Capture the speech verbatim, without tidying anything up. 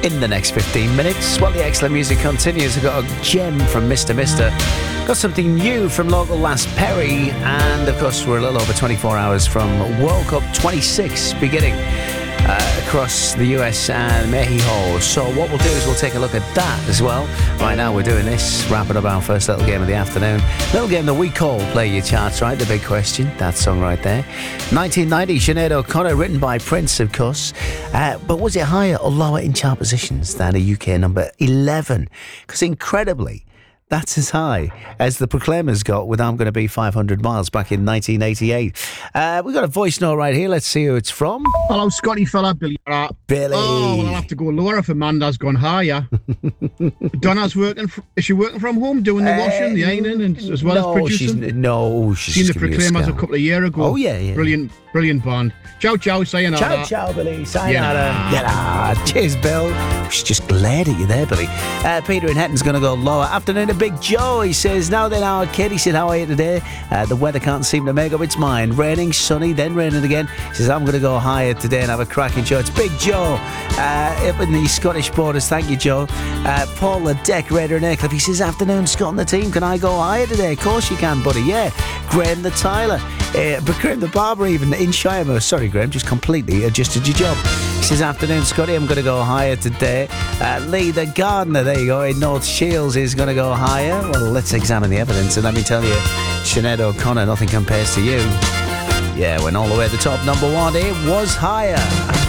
in the next fifteen minutes. While the excellent music continues, I've got a gem from Mister Mister. Got something new from local Las Perry. And, of course, we're a little over twenty-four hours from World Cup twenty-six beginning uh, across the U S and Mexico. So what we'll do is we'll take a look at that as well. Right now we're doing this, wrapping up our first little game of the afternoon. Little game that we call Play Your Charts Right, the big question. That song right there. nineteen ninety, Sinead O'Connor, written by Prince, of course. Uh, but was it higher or lower in chart positions than a U K number eleven? Because incredibly, that's as high as the Proclaimers got with I'm Gonna Be five hundred miles back in nineteen eighty-eight. Uh, we've got a voice note right here. Let's see who it's from. Hello, Scotty fella, Billy. Uh, Billy. Oh, well, I'll have to go lower if Amanda's gone higher. Donna's working. Fr- is she working from home, doing the Uh, washing, the ironing, and as well no, as producing? She's, no, she's Seen the just giving you a Proclaimers a, scowl. couple of years ago. Oh, yeah, yeah. Brilliant, brilliant band. Ciao, ciao, sayonara. Ciao, ciao, Billy. Sayonara. Yeah. Yeah. Cheers, Bill. She's just glared at you there, Billy. Uh, Peter in Hetton's going to go lower. Afternoon to Big Joe. He says, now then, our kid. He said, how are you today? Uh, the weather can't seem to make up its mind. Raining, sunny, then raining again. He says, I'm going to go higher today and have a cracking show. It's Big Joe uh, up in the Scottish borders. Thank you, Joe. Uh, Paul, the decorator in Aycliffe. He says, afternoon, Scott and the team. Can I go higher today? Of course you can, buddy. Yeah. Graham the Tyler. Uh, but Graham the Barber even in Shiremoor. Sorry, Graham, just completely adjusted your job. He says, afternoon, Scotty, I'm going to go higher today. Uh, Lee the Gardener, there you go, in North Shields is going to go higher. Well, let's examine the evidence, and let me tell you, Sinead O'Connor, nothing compares to you. Yeah, went all the way to the top. Number one, it was higher.